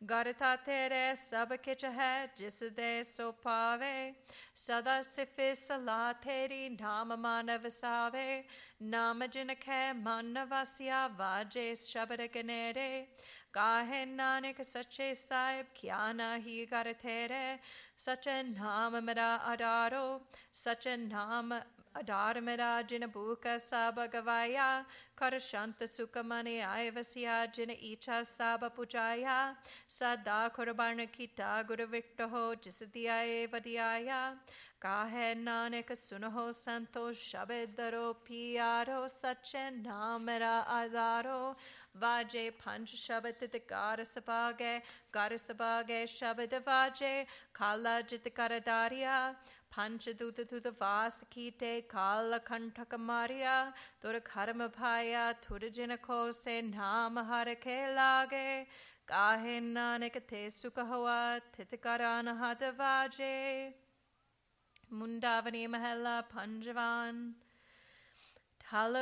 Garita tere sab kich hai jis de so pave. Sada sife sala teri nama mana vasave. Nama jinakhe manavasya vaje shabada ganere. Kahe nanak sache sahib kya nahi garatere. Sache nama mera adaro. Sache nama Adharmada jina buka saba gavaya, karashanta sukamani ayavasya jina icha saba pujaya, sada korabana kita guravittaho jisadiya evadiyaya, kahe nanak sunaho santo shabedaro piyaro sache namera adaro, vaje panch shabatit garasabage shabadavaje, kala jitakaradariya, Panchaduta to the Vaskite, Kala Kantakamaria, Tura Karamabhaya, Tura Jinako, Se Namaharake Lage, Kahena Nekate Sukahawa, Titikarana Hadavaje, Mundavani Mahela Panjavan, Tala